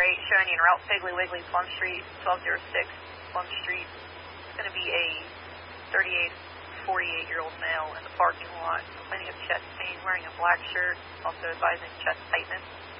Freight showing you en route Piggly Wiggly, Plum Street, 1206 Plum Street. It's going to be a 48-year-old male in the parking lot, complaining of chest pain, wearing a black shirt, also advising chest tightness.